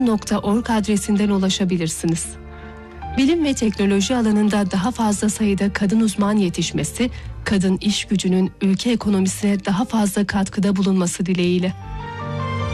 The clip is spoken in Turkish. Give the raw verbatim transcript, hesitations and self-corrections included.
nokta org adresinden ulaşabilirsiniz. Bilim ve teknoloji alanında daha fazla sayıda kadın uzman yetişmesi, kadın iş gücünün ülke ekonomisine daha fazla katkıda bulunması dileğiyle.